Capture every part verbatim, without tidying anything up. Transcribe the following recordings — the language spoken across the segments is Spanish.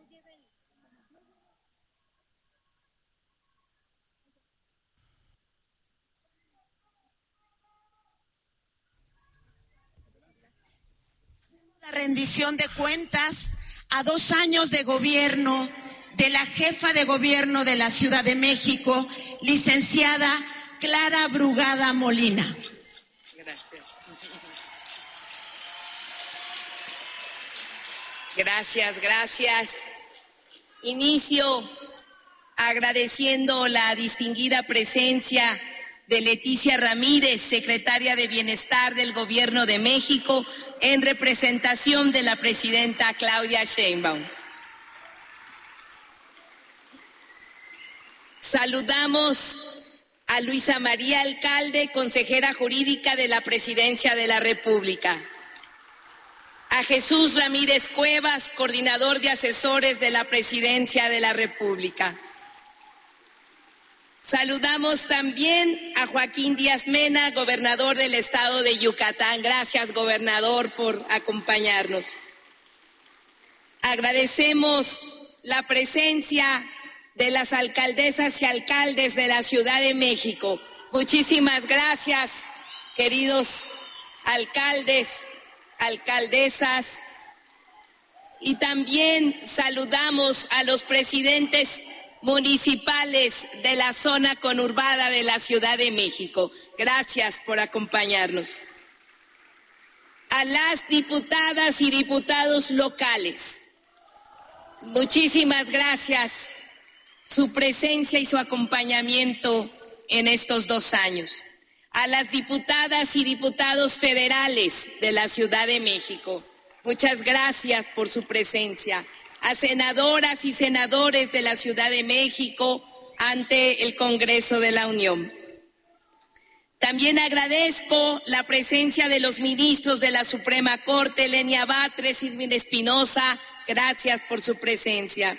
La rendición de cuentas a dos años de gobierno de la jefa de gobierno de la Ciudad de México, licenciada Clara Brugada Molina. Gracias. Gracias, gracias. Inicio agradeciendo la distinguida presencia de Leticia Ramírez, secretaria de Bienestar del Gobierno de México, en representación de la presidenta Claudia Sheinbaum. Saludamos a Luisa María Alcalde, consejera jurídica de la Presidencia de la República. A Jesús Ramírez Cuevas, coordinador de asesores de la Presidencia de la República. Saludamos también a Joaquín Díaz Mena, gobernador del estado de Yucatán. Gracias, gobernador, por acompañarnos. Agradecemos la presencia de las alcaldesas y alcaldes de la Ciudad de México. Muchísimas gracias, queridos alcaldes, alcaldesas. Y también saludamos a los presidentes municipales de la zona conurbada de la Ciudad de México. Gracias por acompañarnos. A las diputadas y diputados locales, muchísimas gracias su presencia y su acompañamiento en estos dos años. A las diputadas y diputados federales de la Ciudad de México, muchas gracias por su presencia. A senadoras y senadores de la Ciudad de México ante el Congreso de la Unión. También agradezco la presencia de los ministros de la Suprema Corte, Lenia Batres, Silvina Espinosa, gracias por su presencia.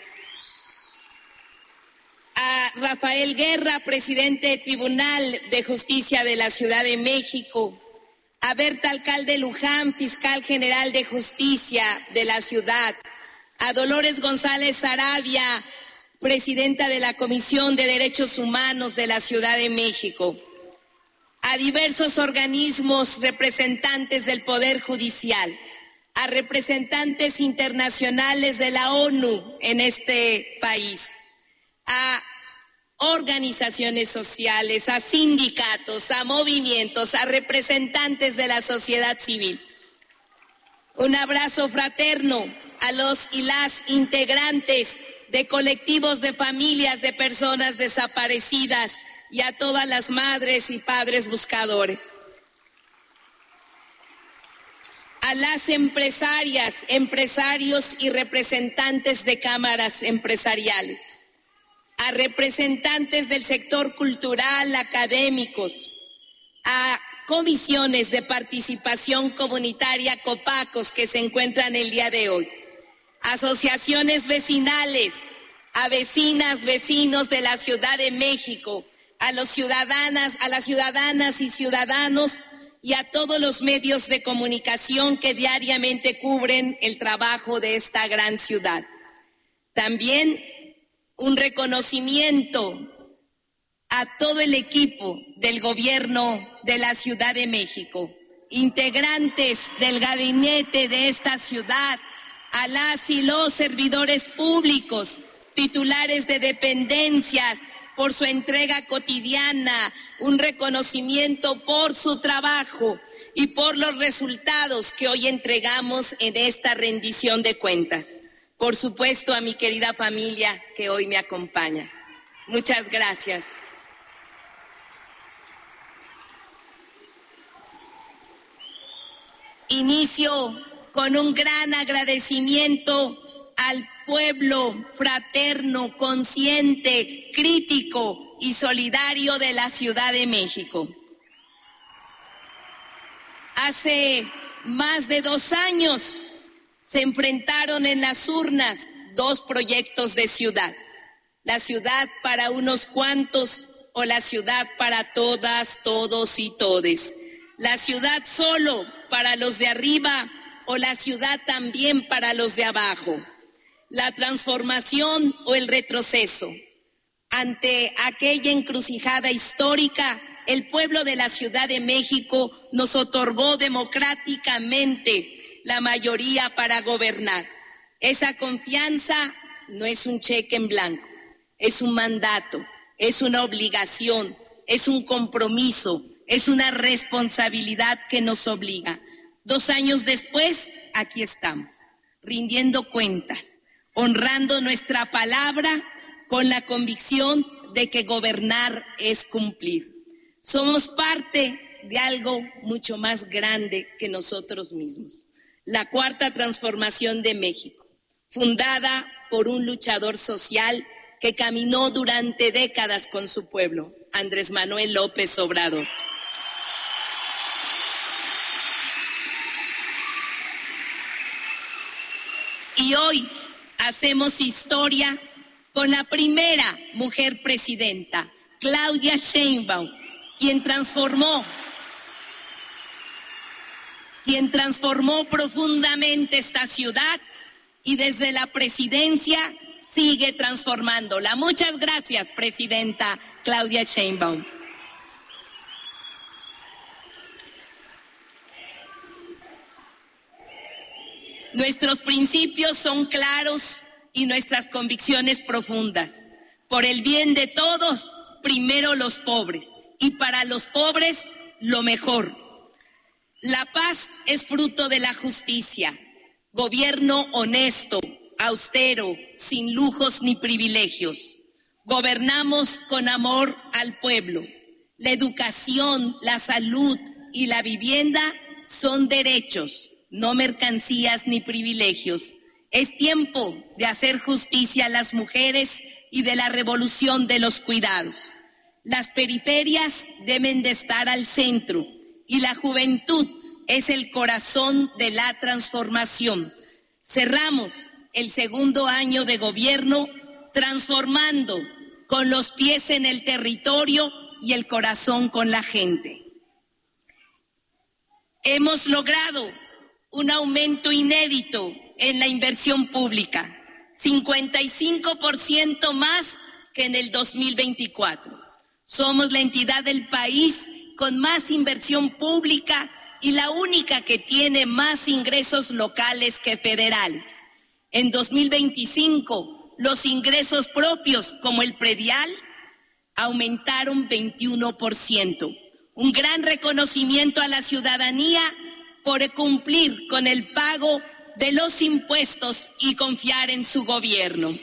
A Rafael Guerra, presidente del Tribunal de Justicia de la Ciudad de México. A Berta Alcalde Luján, fiscal general de Justicia de la ciudad. A Dolores González Sarabia, presidenta de la Comisión de Derechos Humanos de la Ciudad de México. A diversos organismos representantes del Poder Judicial. A representantes internacionales de la ONU en este país. A organizaciones sociales, a sindicatos, a movimientos, a representantes de la sociedad civil. Un abrazo fraterno a los y las integrantes de colectivos de familias de personas desaparecidas y a todas las madres y padres buscadores. A las empresarias, empresarios y representantes de cámaras empresariales. A representantes del sector cultural, académicos, a comisiones de participación comunitaria, COPACOS, que se encuentran el día de hoy, asociaciones vecinales, a vecinas, vecinos de la Ciudad de México, a los ciudadanas, a las ciudadanas y ciudadanos y a todos los medios de comunicación que diariamente cubren el trabajo de esta gran ciudad. También un reconocimiento a todo el equipo del gobierno de la Ciudad de México, integrantes del gabinete de esta ciudad, a las y los servidores públicos, titulares de dependencias, por su entrega cotidiana, un reconocimiento por su trabajo y por los resultados que hoy entregamos en esta rendición de cuentas. Por supuesto, a mi querida familia que hoy me acompaña. Muchas gracias. Inicio con un gran agradecimiento al pueblo fraterno, consciente, crítico y solidario de la Ciudad de México. Hace más de dos años se enfrentaron en las urnas dos proyectos de ciudad. La ciudad para unos cuantos o la ciudad para todas, todos y todes. La ciudad solo para los de arriba o la ciudad también para los de abajo. la transformación o el retroceso. Ante aquella encrucijada histórica, el pueblo de la Ciudad de México nos otorgó democráticamente la mayoría para gobernar. Esa confianza no es un cheque en blanco, es un mandato, es una obligación, es un compromiso, es una responsabilidad que nos obliga. Dos años después, aquí estamos, rindiendo cuentas, honrando nuestra palabra con la convicción de que gobernar es cumplir. Somos parte de algo mucho más grande que nosotros mismos. La Cuarta Transformación de México, fundada por un luchador social que caminó durante décadas con su pueblo, Andrés Manuel López Obrador. Y hoy hacemos historia con la primera mujer presidenta, Claudia Sheinbaum, quien transformó, quien transformó profundamente esta ciudad y desde la presidencia sigue transformándola. Muchas gracias, presidenta Claudia Sheinbaum. Nuestros principios son claros y nuestras convicciones profundas. Por el bien de todos, primero los pobres, y para los pobres, lo mejor. La paz es fruto de la justicia. Gobierno honesto, austero, sin lujos ni privilegios. Gobernamos con amor al pueblo. La educación, la salud y la vivienda son derechos, no mercancías ni privilegios. Es tiempo de hacer justicia a las mujeres y de la revolución de los cuidados. Las periferias deben de estar al centro y la juventud es el corazón de la transformación. Cerramos el segundo año de gobierno transformando con los pies en el territorio y el corazón con la gente. Hemos logrado un aumento inédito en la inversión pública, cincuenta y cinco por ciento más que en el dos mil veinticuatro. Somos la entidad del país con más inversión pública y la única que tiene más ingresos locales que federales. En dos mil veinticinco, los ingresos propios, como el predial, aumentaron veintiuno por ciento. Un gran reconocimiento a la ciudadanía por cumplir con el pago de los impuestos y confiar en su gobierno.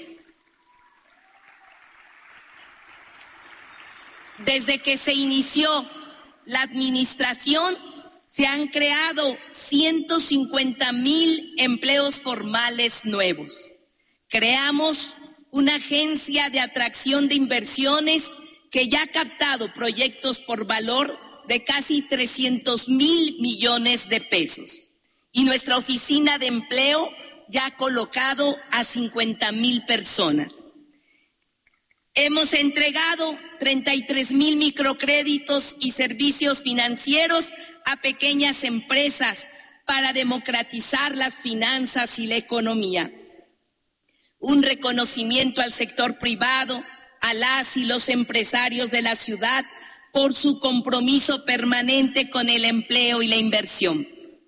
Desde que se inició la administración, se han creado ciento cincuenta mil empleos formales nuevos. Creamos una agencia de atracción de inversiones que ya ha captado proyectos por valor de casi trescientos mil millones de pesos. Y nuestra oficina de empleo ya ha colocado a cincuenta mil personas. Hemos entregado treinta y tres mil microcréditos y servicios financieros a pequeñas empresas para democratizar las finanzas y la economía. Un reconocimiento al sector privado, a las y los empresarios de la ciudad por su compromiso permanente con el empleo y la inversión.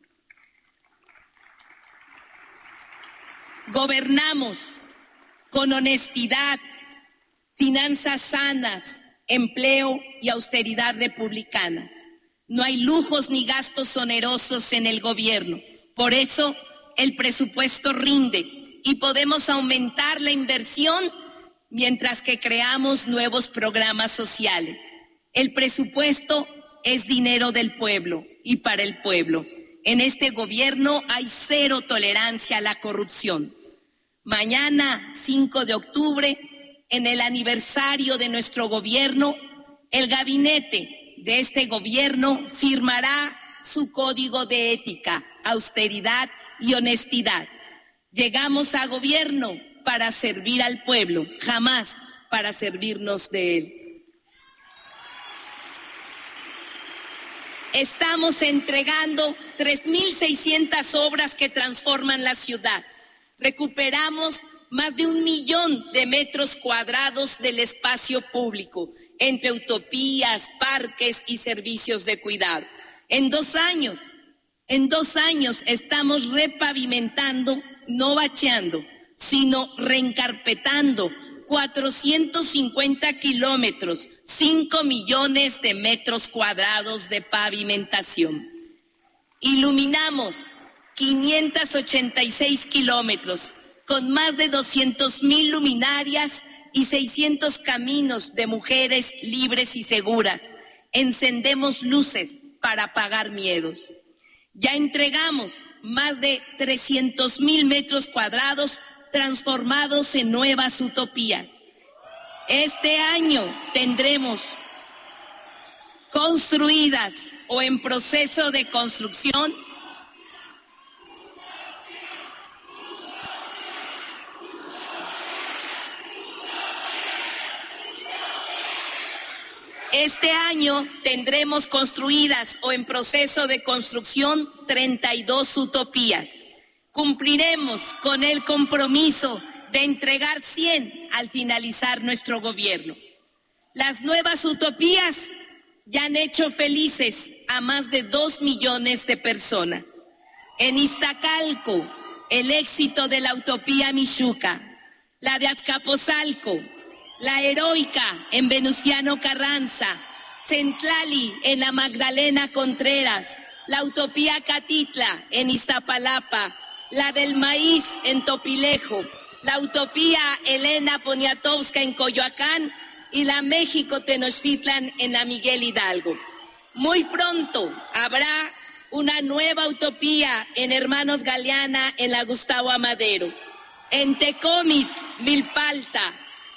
Gobernamos con honestidad, finanzas sanas, empleo y austeridad republicanas. No hay lujos ni gastos onerosos en el gobierno. Por eso el presupuesto rinde y podemos aumentar la inversión mientras que creamos nuevos programas sociales. El presupuesto es dinero del pueblo y para el pueblo. En este gobierno hay cero tolerancia a la corrupción. Mañana, cinco de octubre, en el aniversario de nuestro gobierno, el gabinete de este gobierno firmará su código de ética, austeridad y honestidad. Llegamos a gobierno para servir al pueblo, jamás para servirnos de él. Estamos entregando tres mil seiscientas obras que transforman la ciudad. Recuperamos más de un millón de metros cuadrados del espacio público, entre utopías, parques y servicios de cuidado. En dos años, en dos años estamos repavimentando, no bacheando, sino reencarpetando cuatrocientos cincuenta kilómetros, cinco millones de metros cuadrados de pavimentación. Iluminamos quinientos ochenta y seis kilómetros, con más de doscientos mil luminarias y seiscientos caminos de mujeres libres y seguras. Encendemos luces para apagar miedos. Ya entregamos más de trescientos mil metros cuadrados transformados en nuevas utopías. Este año tendremos construidas o en proceso de construcción Este año tendremos construidas o en proceso de construcción treinta y dos utopías. Cumpliremos con el compromiso de entregar cien al finalizar nuestro gobierno. Las nuevas utopías ya han hecho felices a más de dos millones de personas. En Iztacalco, el éxito de la utopía Mixuca, la de Azcapotzalco, la heroica en Venustiano Carranza, Centlali en la Magdalena Contreras, la utopía Catitla en Iztapalapa, la del maíz en Topilejo, la utopía Elena Poniatowska en Coyoacán y la México Tenochtitlan en la Miguel Hidalgo. Muy pronto habrá una nueva utopía en Hermanos Galeana en la Gustavo Amadero, en Tecómitl, Milpalta,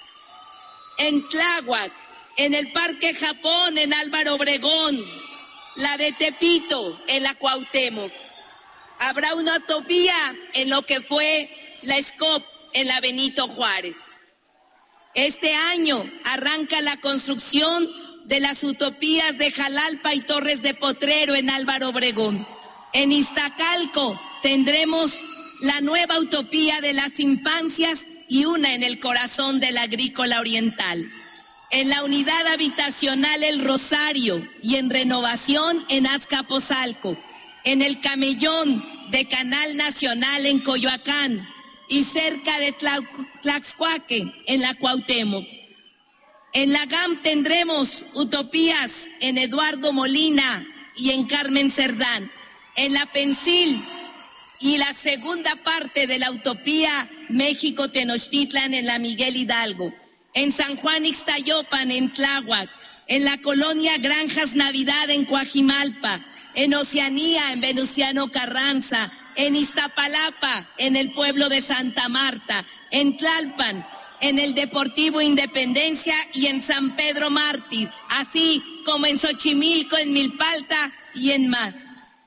en Tláhuac, en el Parque Japón, en Álvaro Obregón, la de Tepito, en la Cuauhtémoc. Habrá una utopía en lo que fue la S C O P en la Benito Juárez. Este año arranca la construcción de las utopías de Jalalpa y Torres de Potrero en Álvaro Obregón. En Iztacalco tendremos la nueva utopía de las infancias y una en el corazón de la Agrícola Oriental. En la unidad habitacional El Rosario y en renovación en Azcapotzalco, en el Camellón de Canal Nacional en Coyoacán y cerca de Tlaxcuaque en la Cuauhtémoc. En la G A M tendremos utopías en Eduardo Molina y en Carmen Cerdán. En la Pensil y la segunda parte de la utopía México Tenochtitlan en la Miguel Hidalgo. En San Juan Ixtayopan en Tláhuac. En la colonia Granjas Navidad en Coajimalpa. En Oceanía en Venustiano Carranza. En Iztapalapa en el pueblo de Santa Marta. En Tlalpan en el Deportivo Independencia y en San Pedro Mártir, así como en Xochimilco, en Milpalta y en más.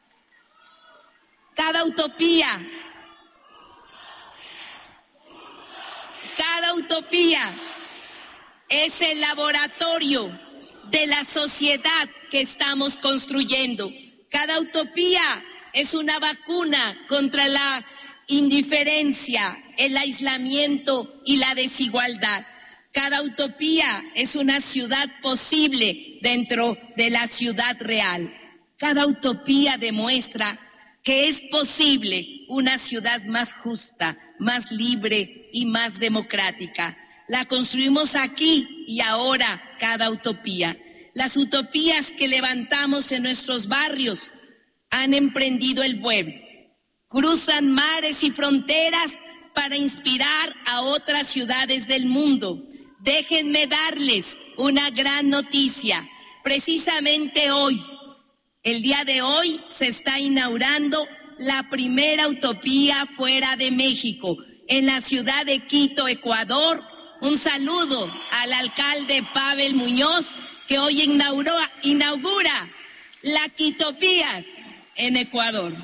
Cada utopía, cada utopía es el laboratorio de la sociedad que estamos construyendo. Cada utopía es una vacuna contra la indiferencia, el aislamiento y la desigualdad. Cada utopía es una ciudad posible dentro de la ciudad real. Cada utopía demuestra que es posible una ciudad más justa, más libre y más democrática. La construimos aquí y ahora cada utopía. Las utopías que levantamos en nuestros barrios han emprendido el vuelo. Cruzan mares y fronteras para inspirar a otras ciudades del mundo. Déjenme darles una gran noticia. Precisamente hoy, el día de hoy, se está inaugurando la primera utopía fuera de México, en la ciudad de Quito, Ecuador. Un saludo al alcalde Pavel Muñoz, que hoy inauguró, inaugura la Quitopías en Ecuador.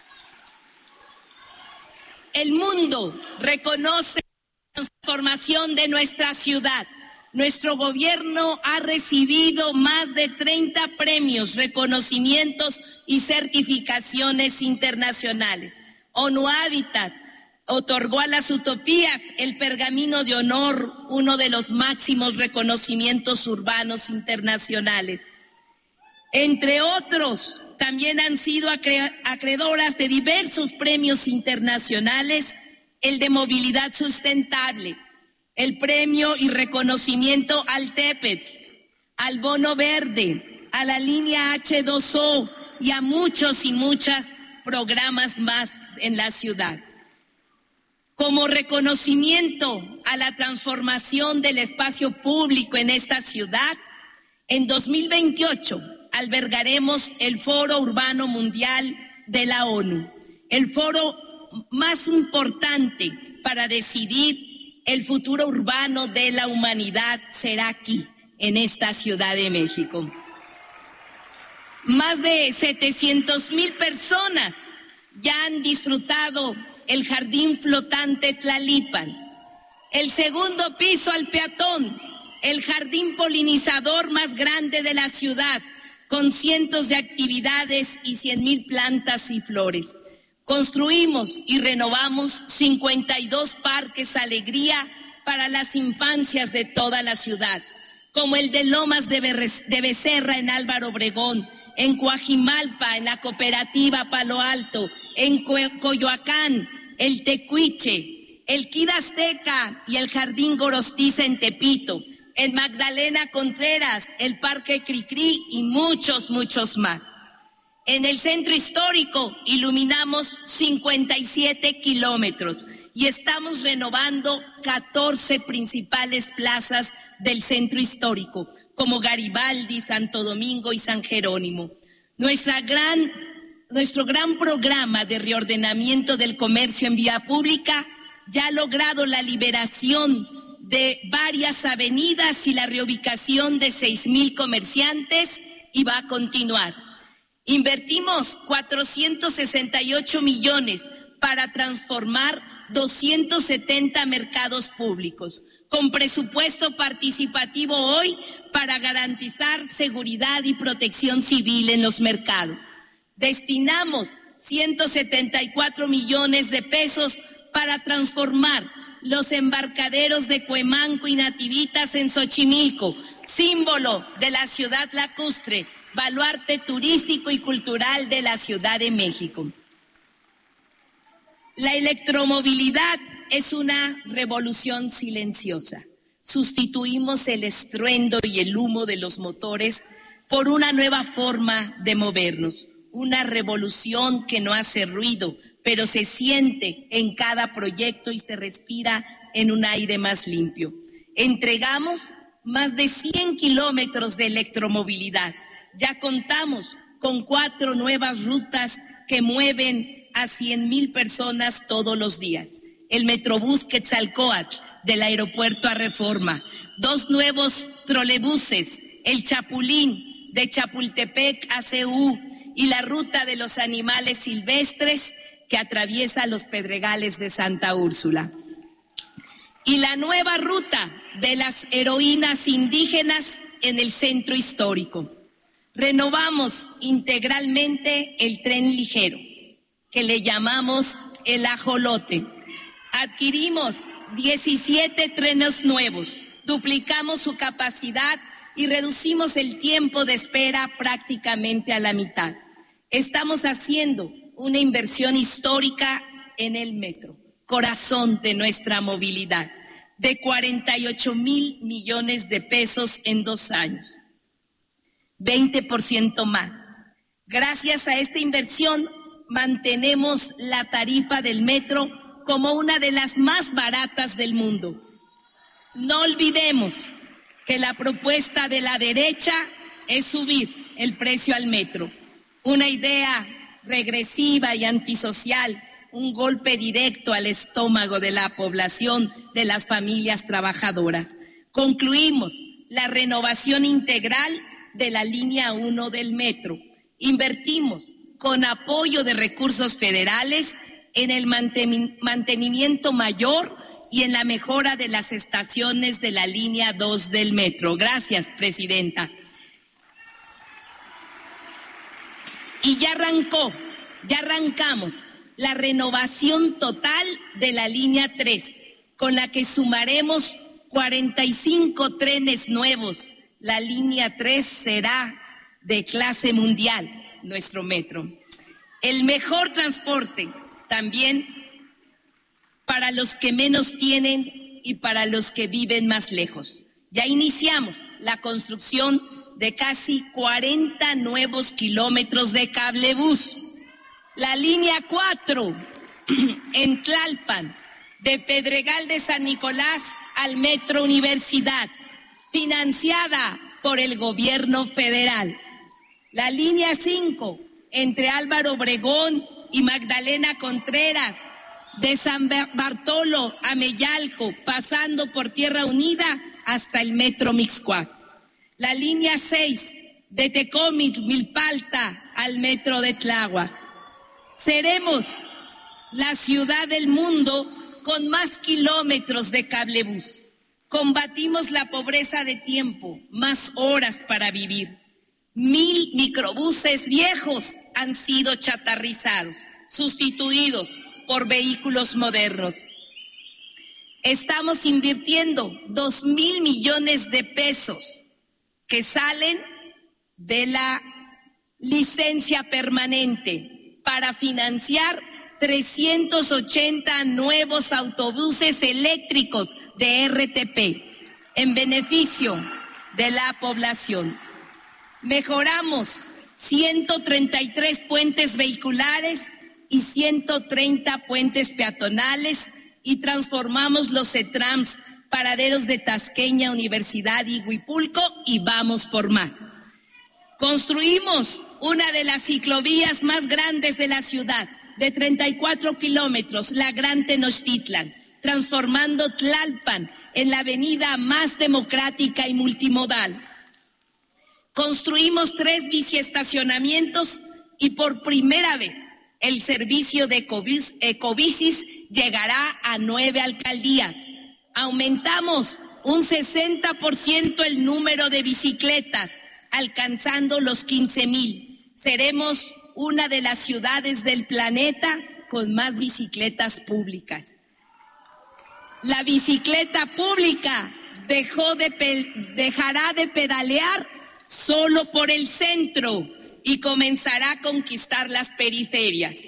El mundo reconoce la transformación de nuestra ciudad. Nuestro gobierno ha recibido más de treinta premios, reconocimientos y certificaciones internacionales. ONU Habitat otorgó a las utopías el Pergamino de Honor, uno de los máximos reconocimientos urbanos internacionales. Entre otros, también han sido acreedoras de diversos premios internacionales, el de movilidad sustentable, el premio y reconocimiento al TEPET, al Bono Verde, a la línea H dos O y a muchos y muchas programas más en la ciudad. Como reconocimiento a la transformación del espacio público en esta ciudad, en dos mil veintiocho albergaremos el Foro Urbano Mundial de la ONU, el foro más importante para decidir el futuro urbano de la humanidad será aquí, en esta Ciudad de México. Más de setecientas mil personas ya han disfrutado el jardín flotante Tlalipan, el segundo piso al peatón, el jardín polinizador más grande de la ciudad, con cientos de actividades y cien mil plantas y flores. Construimos y renovamos cincuenta y dos parques alegría para las infancias de toda la ciudad, como el de Lomas de, de Becerra en Álvaro Obregón, en Coajimalpa, en la cooperativa Palo Alto, en Co Coyoacán, el Tecuiche, el Kid Azteca y el Jardín Gorostiza en Tepito, en Magdalena Contreras, el Parque Cricri y muchos, muchos más. En el centro histórico iluminamos cincuenta y siete kilómetros y estamos renovando catorce principales plazas del centro histórico, como Garibaldi, Santo Domingo y San Jerónimo. Nuestra gran, nuestro gran programa de reordenamiento del comercio en vía pública ya ha logrado la liberación de varias avenidas y la reubicación de seis mil comerciantes y va a continuar. Invertimos cuatrocientos sesenta y ocho millones para transformar doscientos setenta mercados públicos, con presupuesto participativo hoy para garantizar seguridad y protección civil en los mercados. Destinamos ciento setenta y cuatro millones de pesos para transformar los embarcaderos de Cuemanco y Nativitas en Xochimilco, símbolo de la ciudad lacustre, baluarte turístico y cultural de la Ciudad de México. La electromovilidad es una revolución silenciosa. Sustituimos el estruendo y el humo de los motores por una nueva forma de movernos, una revolución que no hace ruido, pero se siente en cada proyecto y se respira en un aire más limpio. Entregamos más de cien kilómetros de electromovilidad. Ya contamos con cuatro nuevas rutas que mueven a cien mil personas todos los días. El Metrobús Quetzalcóatl del aeropuerto a Reforma, dos nuevos trolebuses, el Chapulín de Chapultepec a C U y la ruta de los animales silvestres que atraviesa los Pedregales de Santa Úrsula. Y la nueva ruta de las heroínas indígenas en el centro histórico. Renovamos integralmente el tren ligero, que le llamamos el ajolote. Adquirimos diecisiete trenes nuevos, duplicamos su capacidad y reducimos el tiempo de espera prácticamente a la mitad. Estamos haciendo una inversión histórica en el metro, corazón de nuestra movilidad, de cuarenta y ocho mil millones de pesos en dos años, veinte por ciento más. Gracias a esta inversión mantenemos la tarifa del metro como una de las más baratas del mundo. No olvidemos que la propuesta de la derecha es subir el precio al metro, una idea regresiva y antisocial, un golpe directo al estómago de la población, de las familias trabajadoras. Concluimos la renovación integral de la línea uno del metro. Invertimos con apoyo de recursos federales en el mantenimiento mayor y en la mejora de las estaciones de la línea dos del metro. Gracias, Presidenta. Y ya arrancó, ya arrancamos la renovación total de la línea tres, con la que sumaremos cuarenta y cinco trenes nuevos. La línea tres será de clase mundial, nuestro metro. El mejor transporte también para los que menos tienen y para los que viven más lejos. Ya iniciamos la construcción de casi cuarenta nuevos kilómetros de cablebús. La línea cuatro en Tlalpan, de Pedregal de San Nicolás al Metro Universidad, financiada por el gobierno federal. La línea cinco entre Álvaro Obregón y Magdalena Contreras, de San Bartolo a Mellalco, pasando por Tierra Unida hasta el Metro Mixcoac. La línea seis de Tecómitl, Milpalta al Metro de Tláhuac. Seremos la ciudad del mundo con más kilómetros de cablebús. Combatimos la pobreza de tiempo, más horas para vivir. Mil microbuses viejos han sido chatarrizados, sustituidos por vehículos modernos. Estamos invirtiendo dos mil millones de pesos que salen de la licencia permanente para financiar trescientos ochenta nuevos autobuses eléctricos de R T P en beneficio de la población. Mejoramos ciento treinta y tres puentes vehiculares y ciento treinta puentes peatonales y transformamos los CETRAMS, paraderos de Tasqueña, Universidad y Huipulco, y vamos por más. Construimos una de las ciclovías más grandes de la ciudad, de treinta y cuatro kilómetros, la Gran Tenochtitlan, transformando Tlalpan en la avenida más democrática y multimodal. Construimos tres biciestacionamientos y por primera vez el servicio de ecobicis llegará a nueve alcaldías. Aumentamos un sesenta por ciento el número de bicicletas, alcanzando los quince mil. Seremos una de las ciudades del planeta con más bicicletas públicas. La bicicleta pública dejó de dejará de pedalear solo por el centro y comenzará a conquistar las periferias.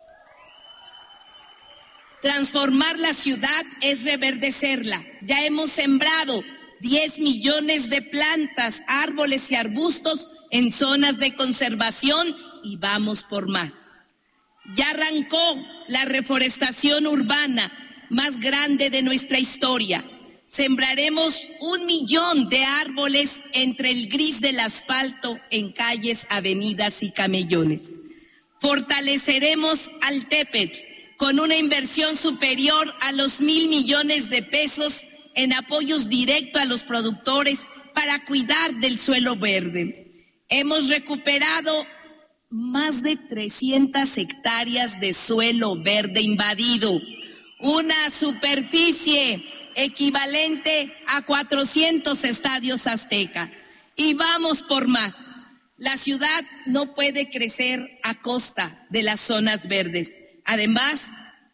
Transformar la ciudad es reverdecerla. Ya hemos sembrado diez millones de plantas, árboles y arbustos en zonas de conservación y vamos por más. Ya arrancó la reforestación urbana más grande de nuestra historia. Sembraremos un millón de árboles entre el gris del asfalto en calles, avenidas y camellones. Fortaleceremos al Tépetl con una inversión superior a los mil millones de pesos en apoyos directos a los productores para cuidar del suelo verde. Hemos recuperado más de trescientas hectáreas de suelo verde invadido, una superficie equivalente a cuatrocientos estadios Azteca. Y vamos por más. La ciudad no puede crecer a costa de las zonas verdes. Además,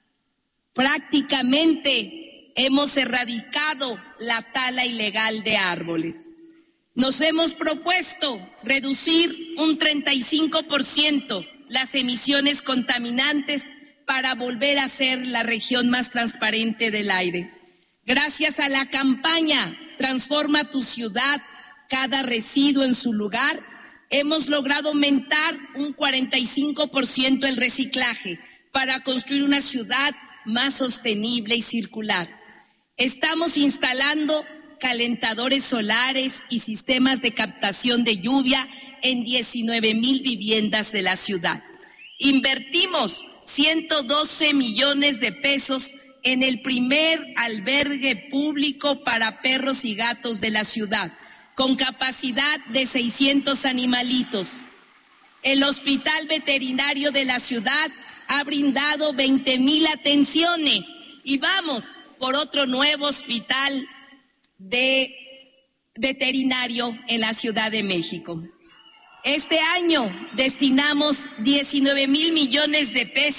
prácticamente hemos erradicado la tala ilegal de árboles. Nos hemos propuesto reducir un treinta y cinco por ciento las emisiones contaminantes para volver a ser la región más transparente del aire. Gracias a la campaña Transforma tu ciudad, cada residuo en su lugar, hemos logrado aumentar un cuarenta y cinco por ciento el reciclaje para construir una ciudad más sostenible y circular. Estamos instalando calentadores solares y sistemas de captación de lluvia en diecinueve mil viviendas de la ciudad. Invertimos ciento doce millones de pesos en el primer albergue público para perros y gatos de la ciudad, con capacidad de seiscientos animalitos. El hospital veterinario de la ciudad ha brindado veinte mil atenciones y vamos por otro nuevo hospital de veterinario en la Ciudad de México. Este año destinamos diecinueve mil millones de pesos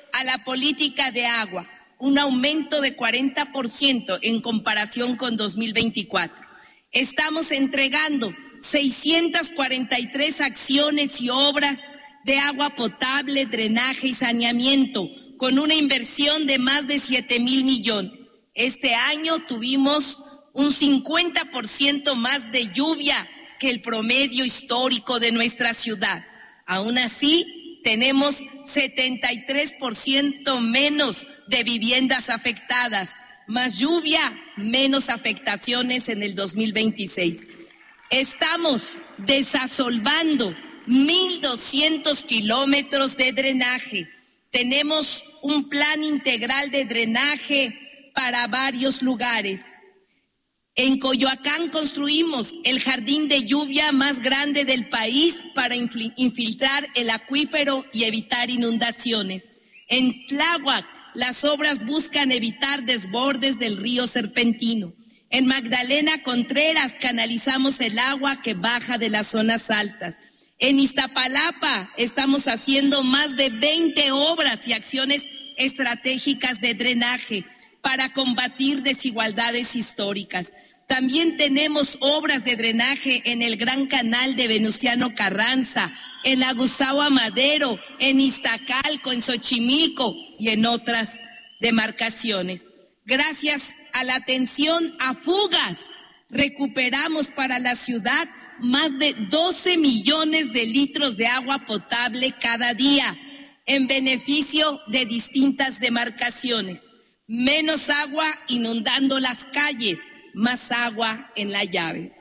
a la política de agua, un aumento de cuarenta por ciento en comparación con dos mil veinticuatro. Estamos entregando seiscientas cuarenta y tres acciones y obras de agua potable, drenaje y saneamiento, con una inversión de más de siete mil millones. Este año tuvimos un cincuenta por ciento más de lluvia que el promedio histórico de nuestra ciudad. Aún así, tenemos setenta y tres por ciento menos de viviendas afectadas, más lluvia, menos afectaciones en el dos mil veintiséis. Estamos desasolvando mil doscientos kilómetros de drenaje. Tenemos un plan integral de drenaje para varios lugares. En Coyoacán construimos el jardín de lluvia más grande del país para infiltrar el acuífero y evitar inundaciones. En Tláhuac, las obras buscan evitar desbordes del río Serpentino. En Magdalena Contreras canalizamos el agua que baja de las zonas altas. En Iztapalapa estamos haciendo más de veinte obras y acciones estratégicas de drenaje para combatir desigualdades históricas. También tenemos obras de drenaje en el Gran Canal de Venustiano Carranza, en la Gustavo Amadero, en Iztacalco, en Xochimilco y en otras demarcaciones. Gracias a la atención a fugas, recuperamos para la ciudad más de doce millones de litros de agua potable cada día, en beneficio de distintas demarcaciones. Menos agua inundando las calles, más agua en la llave.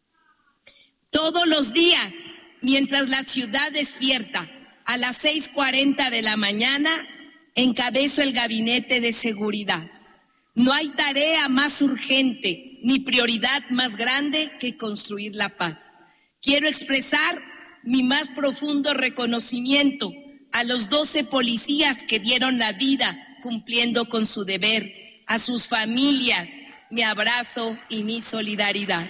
Todos los días, mientras la ciudad despierta, a las seis cuarenta de la mañana, encabezo el gabinete de seguridad. No hay tarea más urgente ni prioridad más grande que construir la paz. Quiero expresar mi más profundo reconocimiento a los doce policías que dieron la vida cumpliendo con su deber, a sus familias, mi abrazo y mi solidaridad.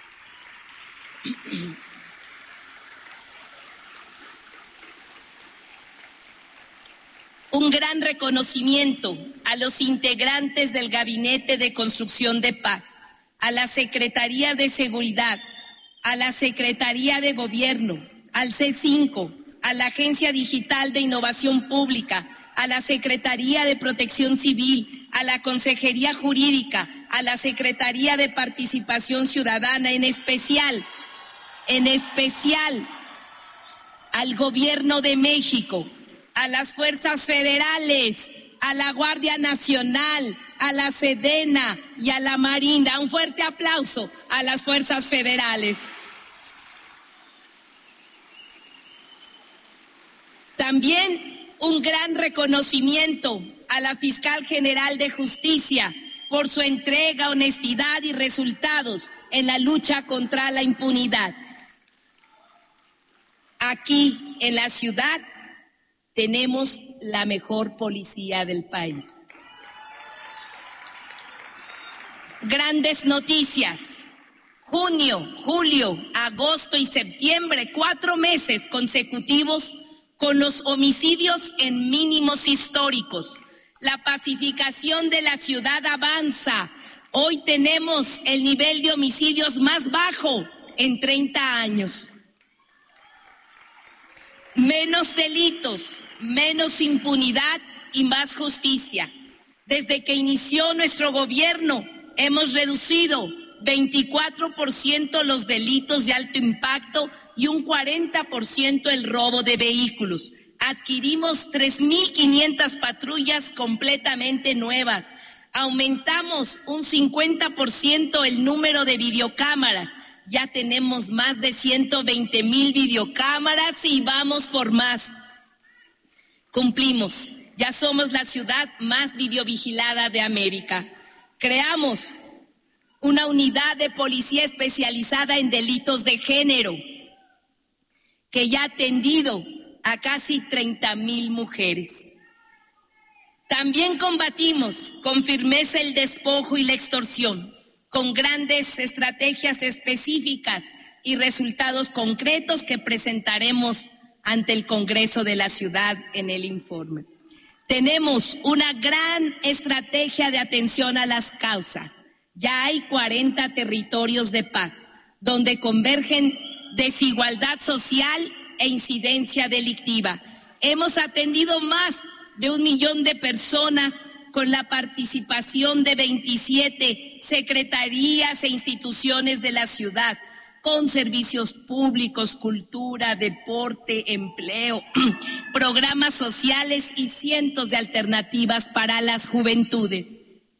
Un gran reconocimiento a los integrantes del Gabinete de Construcción de Paz, a la Secretaría de Seguridad, a la Secretaría de Gobierno, al C cinco, a la Agencia Digital de Innovación Pública, a la Secretaría de Protección Civil, a la Consejería Jurídica, a la Secretaría de Participación Ciudadana, en especial, en especial al Gobierno de México, a las fuerzas federales, a la Guardia Nacional, a la Sedena y a la Marina. Un fuerte aplauso a las fuerzas federales. También un gran reconocimiento a la Fiscal General de Justicia por su entrega, honestidad y resultados en la lucha contra la impunidad. Aquí en la ciudad tenemos la mejor policía del país. Grandes noticias. Junio, julio, agosto y septiembre, cuatro meses consecutivos con los homicidios en mínimos históricos. La pacificación de la ciudad avanza. Hoy tenemos el nivel de homicidios más bajo en treinta años. Menos delitos, menos impunidad y más justicia. Desde que inició nuestro gobierno, hemos reducido veinticuatro por ciento los delitos de alto impacto y un cuarenta por ciento el robo de vehículos. Adquirimos tres mil quinientas patrullas completamente nuevas. Aumentamos un cincuenta por ciento el número de videocámaras. Ya tenemos más de ciento veinte mil videocámaras y vamos por más. Cumplimos. Ya somos la ciudad más videovigilada de América. Creamos una unidad de policía especializada en delitos de género, que ya ha atendido a casi treinta mil mujeres. También combatimos con firmeza el despojo y la extorsión, con grandes estrategias específicas y resultados concretos que presentaremos ante el Congreso de la Ciudad en el informe. Tenemos una gran estrategia de atención a las causas. Ya hay cuarenta territorios de paz, donde convergen desigualdad social e incidencia delictiva. Hemos atendido más de un millón de personas con la participación de veintisiete secretarías e instituciones de la ciudad, con servicios públicos, cultura, deporte, empleo, programas sociales y cientos de alternativas para las juventudes.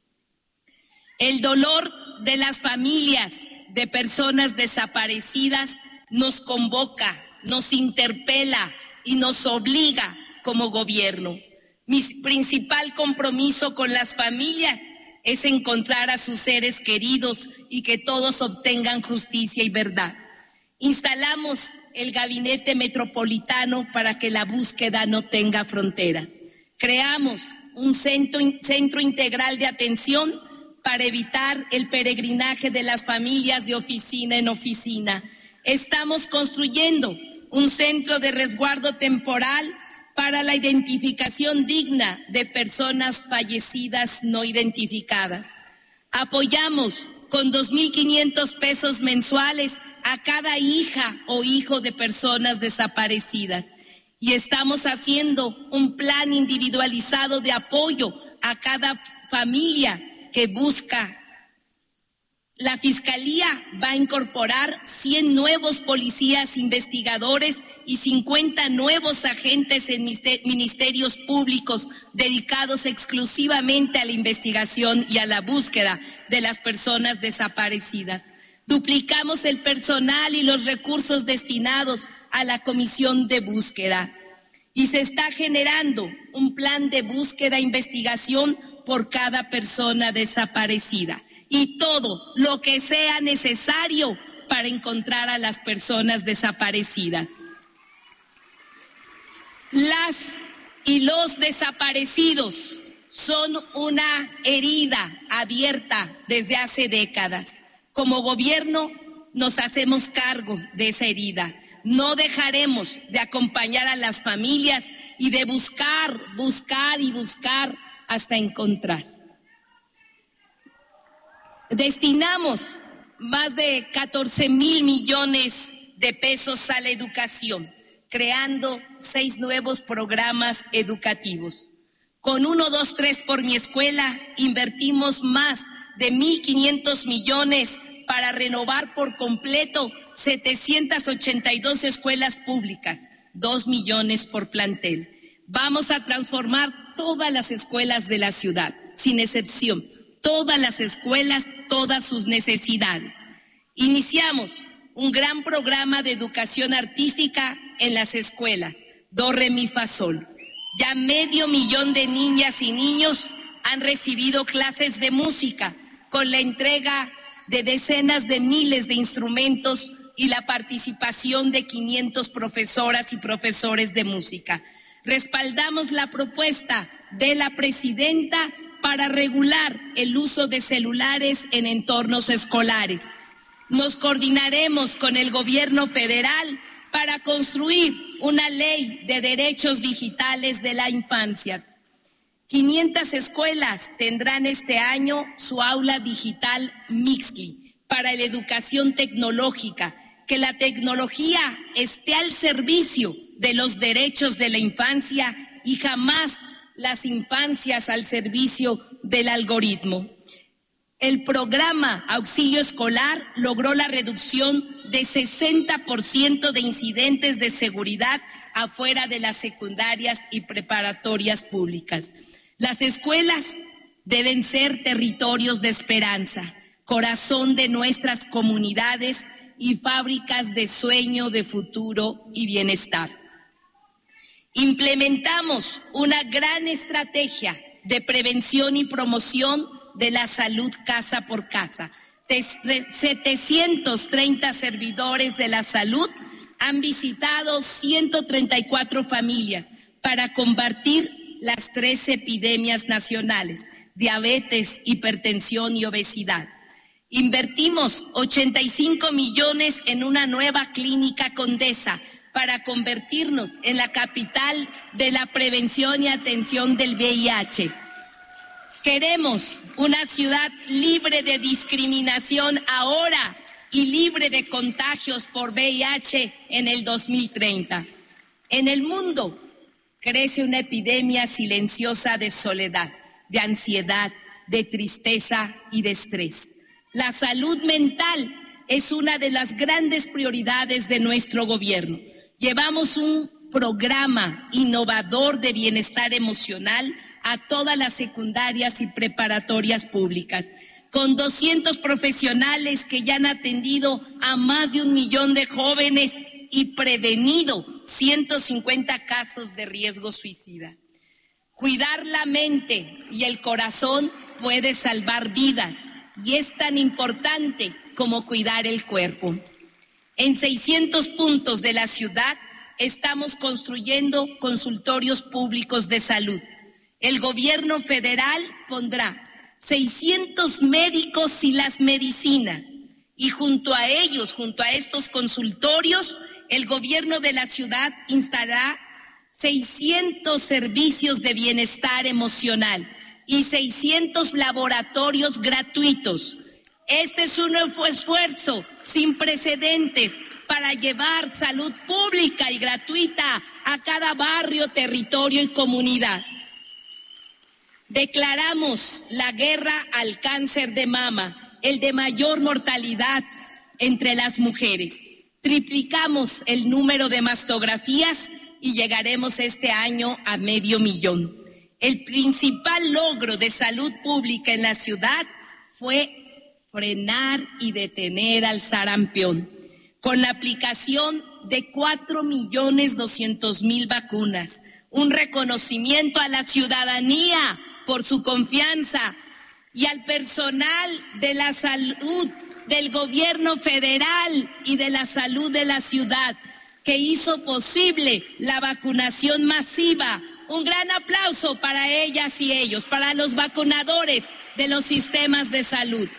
El dolor de las familias de personas desaparecidas nos convoca, nos interpela y nos obliga como gobierno. Mi principal compromiso con las familias es encontrar a sus seres queridos y que todos obtengan justicia y verdad. Instalamos el Gabinete Metropolitano para que la búsqueda no tenga fronteras. Creamos un centro, centro integral de atención para evitar el peregrinaje de las familias de oficina en oficina. Estamos construyendo un centro de resguardo temporal para la identificación digna de personas fallecidas no identificadas. Apoyamos con dos mil quinientos pesos mensuales a cada hija o hijo de personas desaparecidas y estamos haciendo un plan individualizado de apoyo a cada familia que busca. La Fiscalía va a incorporar cien nuevos policías investigadores y cincuenta nuevos agentes en ministerios públicos dedicados exclusivamente a la investigación y a la búsqueda de las personas desaparecidas. Duplicamos el personal y los recursos destinados a la comisión de búsqueda y se está generando un plan de búsqueda e investigación por cada persona desaparecida. Y todo lo que sea necesario para encontrar a las personas desaparecidas. Las y los desaparecidos son una herida abierta desde hace décadas. Como gobierno nos hacemos cargo de esa herida. No dejaremos de acompañar a las familias y de buscar, buscar y buscar hasta encontrar. Destinamos más de catorce mil millones de pesos a la educación, creando seis nuevos programas educativos. Con uno, dos, tres por mi escuela, invertimos más de mil quinientos millones para renovar por completo setecientas ochenta y dos escuelas públicas, dos millones por plantel. Vamos a transformar todas las escuelas de la ciudad, sin excepción. Todas las escuelas, todas sus necesidades. Iniciamos un gran programa de educación artística en las escuelas, Do, Re, Mi, Fa, Sol. Ya medio millón de niñas y niños han recibido clases de música con la entrega de decenas de miles de instrumentos y la participación de quinientas profesoras y profesores de música. Respaldamos la propuesta de la presidenta para regular el uso de celulares en entornos escolares. Nos coordinaremos con el gobierno federal para construir una ley de derechos digitales de la infancia. quinientas escuelas tendrán este año su aula digital Mixly para la educación tecnológica, que la tecnología esté al servicio de los derechos de la infancia y jamás las infancias al servicio del algoritmo. El programa Auxilio Escolar logró la reducción de sesenta por ciento de incidentes de seguridad afuera de las secundarias y preparatorias públicas. Las escuelas deben ser territorios de esperanza, corazón de nuestras comunidades y fábricas de sueño, de futuro y bienestar. Implementamos una gran estrategia de prevención y promoción de la salud casa por casa. setecientos treinta servidores de la salud han visitado ciento treinta y cuatro familias para combatir las tres epidemias nacionales: diabetes, hipertensión y obesidad. Invertimos ochenta y cinco millones en una nueva clínica Condesa para convertirnos en la capital de la prevención y atención del V I H. Queremos una ciudad libre de discriminación ahora y libre de contagios por V I H en el dos mil treinta. En el mundo crece una epidemia silenciosa de soledad, de ansiedad, de tristeza y de estrés. La salud mental es una de las grandes prioridades de nuestro gobierno. Llevamos un programa innovador de bienestar emocional a todas las secundarias y preparatorias públicas, con doscientos profesionales que ya han atendido a más de un millón de jóvenes y prevenido ciento cincuenta casos de riesgo suicida. Cuidar la mente y el corazón puede salvar vidas y es tan importante como cuidar el cuerpo. En seiscientos puntos de la ciudad estamos construyendo consultorios públicos de salud. El gobierno federal pondrá seiscientos médicos y las medicinas, y junto a ellos, junto a estos consultorios, el gobierno de la ciudad instalará seiscientos servicios de bienestar emocional y seiscientos laboratorios gratuitos. Este es un esfuerzo sin precedentes para llevar salud pública y gratuita a cada barrio, territorio y comunidad. Declaramos la guerra al cáncer de mama, el de mayor mortalidad entre las mujeres. Triplicamos el número de mastografías y llegaremos este año a medio millón. El principal logro de salud pública en la ciudad fue frenar y detener al sarampión, con la aplicación de cuatro millones doscientos mil vacunas, un reconocimiento a la ciudadanía por su confianza y al personal de la salud del gobierno federal y de la salud de la ciudad, que hizo posible la vacunación masiva. Un gran aplauso para ellas y ellos, para los vacunadores de los sistemas de salud.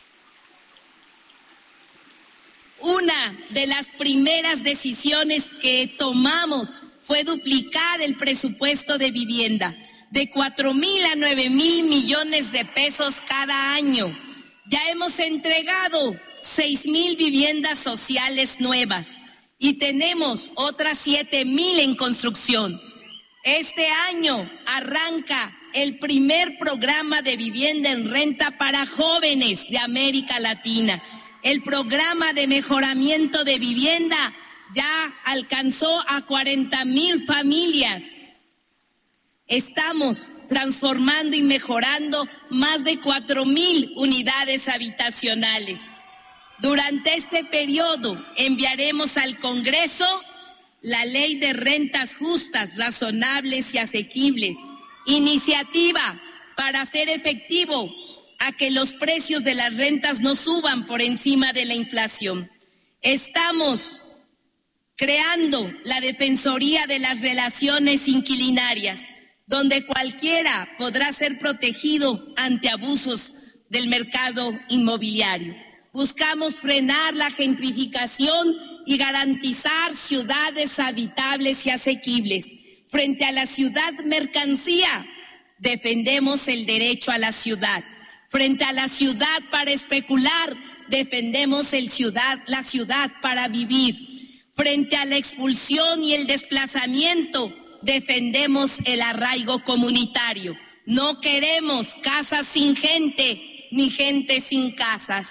Una de las primeras decisiones que tomamos fue duplicar el presupuesto de vivienda, de cuatro mil a nueve mil millones de pesos cada año. Ya hemos entregado seis mil viviendas sociales nuevas y tenemos otras siete mil en construcción. Este año arranca el primer programa de vivienda en renta para jóvenes de América Latina. El programa de mejoramiento de vivienda ya alcanzó a cuarenta mil familias. Estamos transformando y mejorando más de cuatro mil unidades habitacionales. Durante este periodo enviaremos al Congreso la Ley de Rentas Justas, Razonables y Asequibles, iniciativa para hacer efectivo a que los precios de las rentas no suban por encima de la inflación. Estamos creando la Defensoría de las Relaciones Inquilinarias, donde cualquiera podrá ser protegido ante abusos del mercado inmobiliario. Buscamos frenar la gentrificación y garantizar ciudades habitables y asequibles. Frente a la ciudad mercancía, defendemos el derecho a la ciudad. Frente a la ciudad para especular, defendemos el ciudad, la ciudad para vivir. Frente a la expulsión y el desplazamiento, defendemos el arraigo comunitario. No queremos casas sin gente, ni gente sin casas.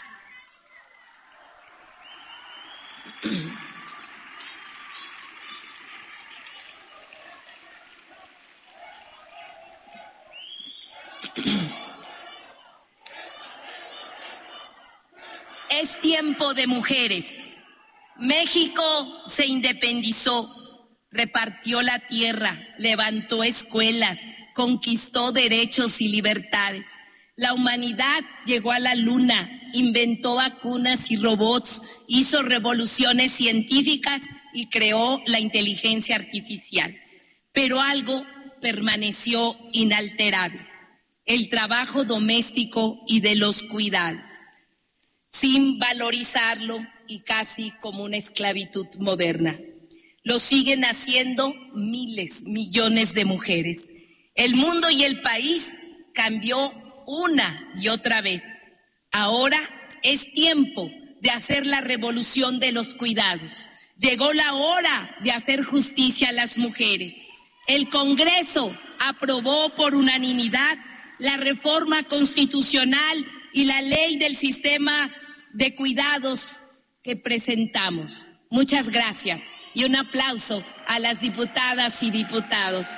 Es tiempo de mujeres. México se independizó, repartió la tierra, levantó escuelas, conquistó derechos y libertades. La humanidad llegó a la luna, inventó vacunas y robots, hizo revoluciones científicas y creó la inteligencia artificial. Pero algo permaneció inalterable: el trabajo doméstico y de los cuidados, sin valorizarlo y casi como una esclavitud moderna. Lo siguen haciendo miles, millones de mujeres. El mundo y el país cambió una y otra vez. Ahora es tiempo de hacer la revolución de los cuidados. Llegó la hora de hacer justicia a las mujeres. El Congreso aprobó por unanimidad la reforma constitucional y la ley del sistema de cuidados que presentamos. Muchas gracias y un aplauso a las diputadas y diputados.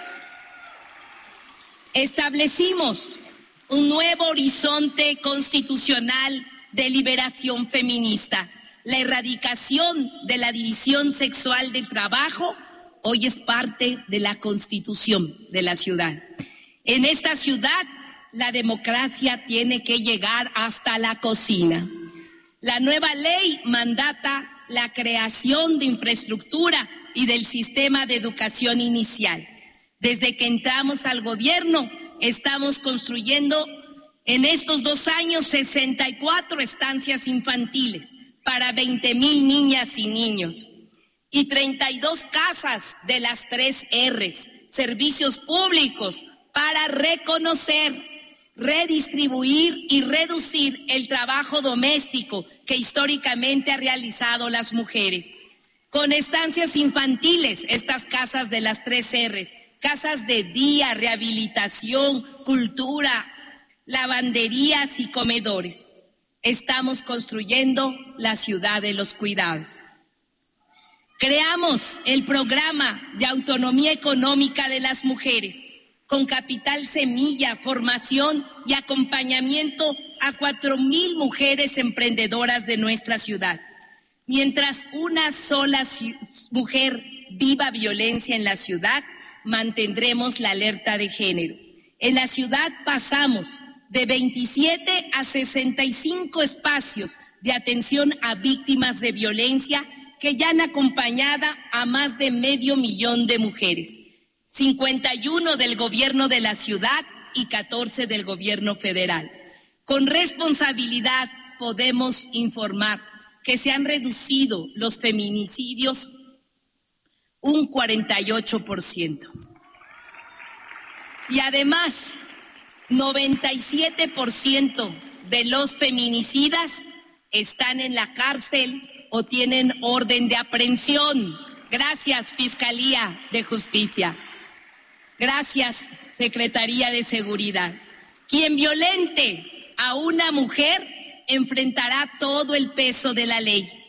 Establecimos un nuevo horizonte constitucional de liberación feminista. La erradicación de la división sexual del trabajo hoy es parte de la Constitución de la ciudad. En esta ciudad, la democracia tiene que llegar hasta la cocina. La nueva ley mandata la creación de infraestructura y del sistema de educación inicial. Desde que entramos al gobierno, estamos construyendo en estos dos años sesenta y cuatro estancias infantiles para veinte mil niñas y niños y treinta y dos casas de las tres R's, servicios públicos para reconocer, redistribuir y reducir el trabajo doméstico que históricamente ha realizado las mujeres. Con estancias infantiles, estas casas de las tres R's, casas de día, rehabilitación, cultura, lavanderías y comedores. Estamos construyendo la ciudad de los cuidados. Creamos el programa de autonomía económica de las mujeres, con capital semilla, formación y acompañamiento a cuatro mil mujeres emprendedoras de nuestra ciudad. Mientras una sola mujer viva violencia en la ciudad, mantendremos la alerta de género. En la ciudad pasamos de veintisiete a sesenta y cinco espacios de atención a víctimas de violencia que ya han acompañado a más de medio millón de mujeres, cincuenta y uno del gobierno de la ciudad y catorce del gobierno federal. Con responsabilidad podemos informar que se han reducido los feminicidios un cuarenta y ocho por ciento. Y además, noventa y siete por ciento de los feminicidas están en la cárcel o tienen orden de aprehensión. Gracias, Fiscalía de Justicia. Gracias, Secretaría de Seguridad. Quien violente a una mujer enfrentará todo el peso de la ley.